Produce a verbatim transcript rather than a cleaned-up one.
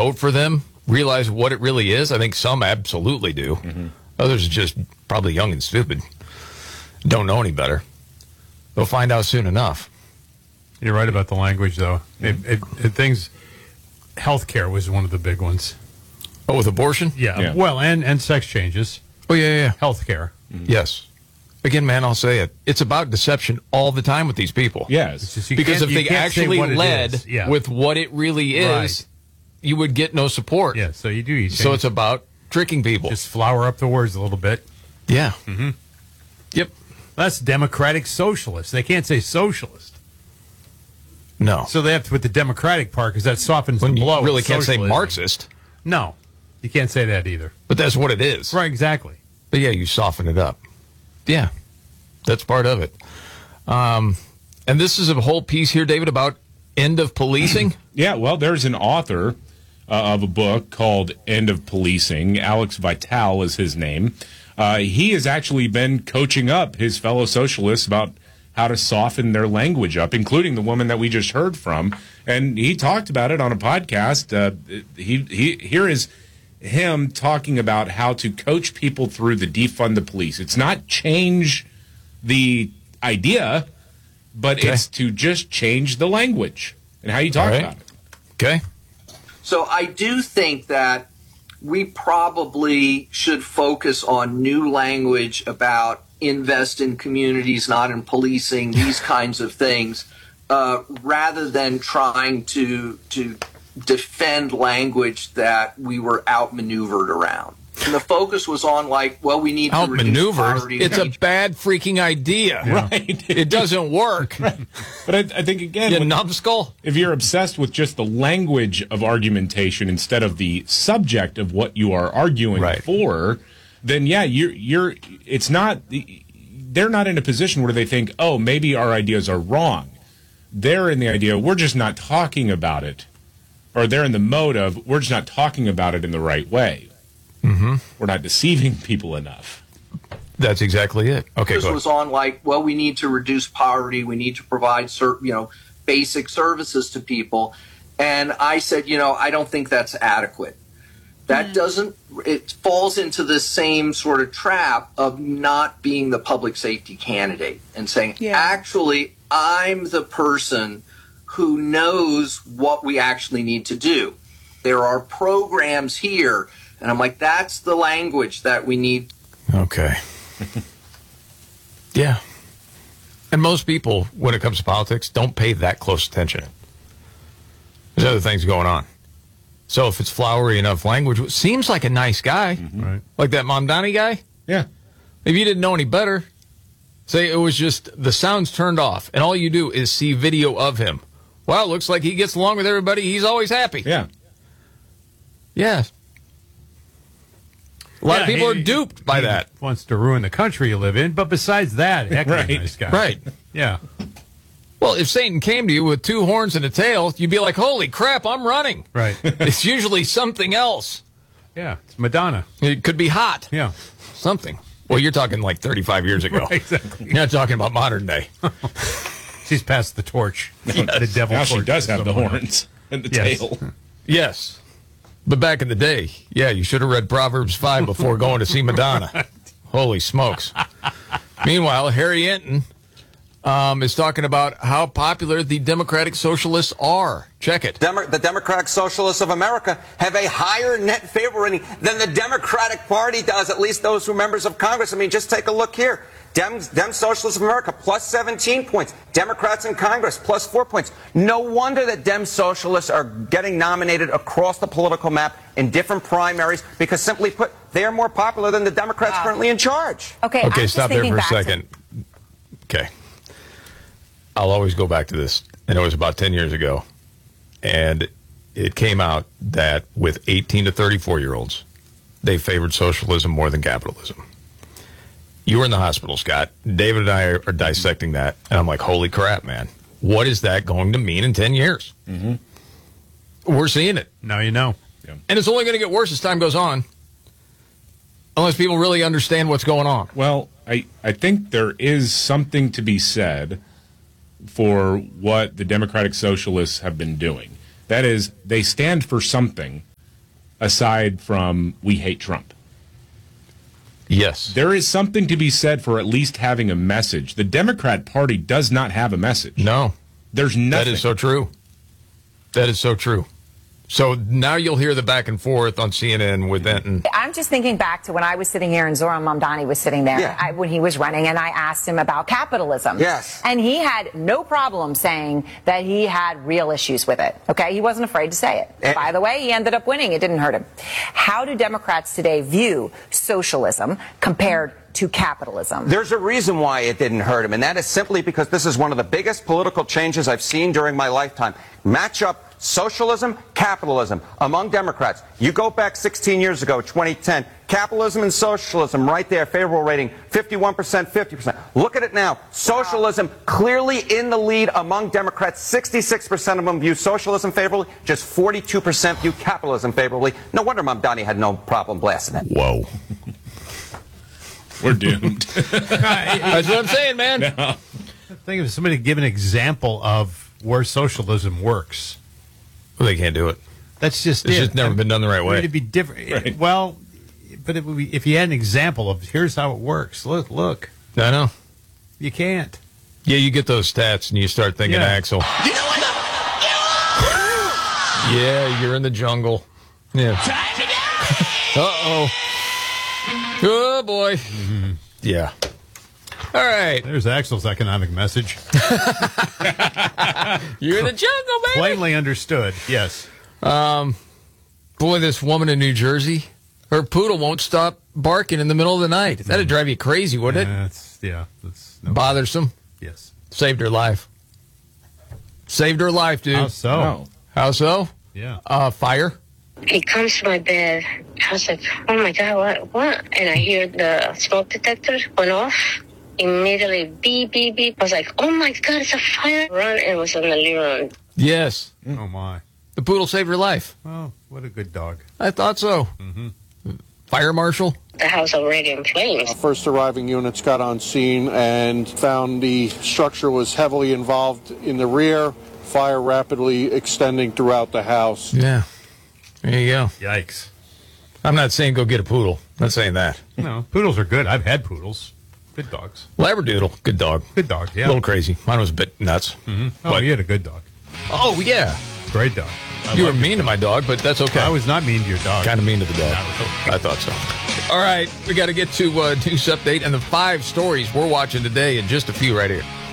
vote for them realize what it really is. I think some absolutely do. Mm-hmm. Others are just probably young and stupid. Don't know any better. They'll find out soon enough. You're right about the language, though. Mm-hmm. It, it, it, things, healthcare was one of the big ones. Oh, with abortion? Yeah. yeah. Well, and, and sex changes. Oh, yeah, yeah, yeah. Healthcare. Mm-hmm. Yes. Again, man, I'll say it. It's about deception all the time with these people. Yes. Just, because if they actually led yeah. with what it really is, right. you would get no support. Yeah, so you do. You so it's about tricking people. Just flower up the words a little bit. Yeah. Mm-hmm. Yep. That's democratic socialist. They can't say socialist. No. So they have to put the democratic part because that softens when the blow. You really can't say Marxist. No. You can't say that either. But that's what it is. Right, exactly. But yeah, you soften it up. Yeah. That's part of it. Um, and this is a whole piece here, David, about end of policing. Yeah, well, there's an author uh, of a book called End of Policing. Alex Vital is his name. Uh, he has actually been coaching up his fellow socialists about how to soften their language up, including the woman that we just heard from. And he talked about it on a podcast. Uh, he, he Here is him talking about how to coach people through the defund the police. It's not change the idea, but okay. it's to just change the language and how you talk right. about it. Okay. So I do think that we probably should focus on new language about invest in communities, not in policing, these kinds of things, uh, rather than trying to to defend language that we were outmaneuvered around. And the focus was on, like, well, we need to reduce poverty. It's a bad freaking idea. Yeah. Right. It doesn't work. Right. But I, I think, again, you numbskull, if you're obsessed with just the language of argumentation instead of the subject of what you are arguing right. for, then, yeah, you're, you're, it's not, they're not in a position where they think, oh, maybe our ideas are wrong. They're in the idea, we're just not talking about it. Or they're in the mode of, we're just not talking about it in the right way. Mm-hmm. We're not deceiving people enough. That's exactly it. Okay, this was on like, well, we need to reduce poverty. We need to provide certain, you know, basic services to people. And I said, you know, I don't think that's adequate. That mm. doesn't, it falls into the same sort of trap of not being the public safety candidate and saying, yeah. actually, I'm the person who knows what we actually need to do. There are programs here. And I'm like, that's the language that we need. Okay. Yeah. And most people, when it comes to politics, don't pay that close attention. There's other things going on. So if it's flowery enough language, it seems like a nice guy. Mm-hmm. Right. Like that Mamdani guy. Yeah. If you didn't know any better, say it was just the sound's turned off, and all you do is see video of him. Well, it looks like he gets along with everybody. He's always happy. Yeah. Yeah. A lot yeah, of people he, are duped by he that. Wants to ruin the country you live in, but besides that, heck of right. a nice guy. Right. Yeah. Well, if Satan came to you with two horns and a tail, you'd be like, holy crap, I'm running. Right. It's usually something else. Yeah, it's Madonna. It could be hot. Yeah. Something. Well, you're talking like thirty-five years ago. Right, exactly. You're not talking about modern day. She's passed the torch. Yes. The devil now torch. She does have the horns and the yes. tail. Yes. But back in the day, yeah, you should have read Proverbs five before going to see Madonna. Holy smokes. Meanwhile, Harry Enton um, is talking about how popular the Democratic Socialists are. Check it. Demo- the Democratic Socialists of America have a higher net favor rating than the Democratic Party does, at least those who are members of Congress. I mean, just take a look here. Dem, Dem Socialists of America, plus seventeen points. Democrats in Congress, plus four points. No wonder that Dem Socialists are getting nominated across the political map in different primaries, because simply put, they are more popular than the Democrats wow. currently in charge. Okay, okay I'm stop there for a second. To... Okay. I'll always go back to this, and it was about ten years ago. And it came out that with eighteen to thirty-four-year-olds, they favored socialism more than capitalism. You were in the hospital, Scott. David and I are, are dissecting that, and I'm like, holy crap, man. What is that going to mean in ten years? Mm-hmm. We're seeing it. Now you know. Yeah. And it's only going to get worse as time goes on, unless people really understand what's going on. Well, I, I think there is something to be said for what the Democratic Socialists have been doing. That is, they stand for something aside from we hate Trump. Yes. There is something to be said for at least having a message. The Democrat Party does not have a message. No. There's nothing. That is so true. That is so true. So now you'll hear the back and forth on C N N with Enton. I'm just thinking back to when I was sitting here and Zoran Mamdani was sitting there Yeah. I, when he was running, and I asked him about capitalism. Yes. And he had no problem saying that he had real issues with it. Okay? He wasn't afraid to say it. Eh. By the way, he ended up winning. It didn't hurt him. How do Democrats today view socialism compared to capitalism? There's a reason why it didn't hurt him, and that is simply because this is one of the biggest political changes I've seen during my lifetime. Match up socialism, capitalism among Democrats. You go back sixteen years ago, twenty ten, capitalism and socialism right there, favorable rating, fifty-one percent, fifty percent. Look at it now. Socialism clearly in the lead among Democrats. sixty-six percent of them view socialism favorably, just forty-two percent view capitalism favorably. No wonder Mamdani had no problem blasting it. Whoa. We're doomed. That's what I'm saying, man. No. Think of somebody give an example of where socialism works. Well, they can't do it. That's just It's it. just never been done the right I mean, way. It'd be different. Right. Well, but it would be, if you had an example of here's how it works. Look, look. I know. You can't. Yeah, you get those stats and you start thinking, Yeah. Axel. You know what the Yeah, you're in the jungle. Yeah. Uh-oh. Oh, boy. Mm-hmm. Yeah. All right. There's Axel's economic message. You're in the jungle, baby. Plainly understood. Yes. Boy, this woman in New Jersey, her poodle won't stop barking in the middle of the night. That'd drive you crazy, wouldn't it? That's yeah. That's no, Bothersome. yes. Saved her life. Saved her life, dude. How so? No. How so? Yeah. Uh, fire. He comes to my bed. I was like, oh my God, what, what? And I hear the smoke detector went off. Immediately, beep, beep, beep. I was like, oh my God, it's a fire. Run, and it was in the living room. Yes. Oh my. The poodle saved her life. Oh, what a good dog. I thought so. Mm-hmm. Fire marshal. The house already in flames. First arriving units got on scene and found the structure was heavily involved in the rear, fire rapidly extending throughout the house. Yeah. There you go. Yikes. I'm not saying go get a poodle. I'm not saying that. No, poodles are good. I've had poodles. Good dogs. Labradoodle, good dog. Good dog. A Yeah. little crazy. Mine was a bit nuts. Oh, But- you had a good dog. Oh, yeah. Great dog. I You were love mean to my dog, but that's okay. I was not mean to your dog. kind of mean to the dog. That was okay. I thought so. All right. We got to get to uh, news update and the five stories we're watching today in just a few right here.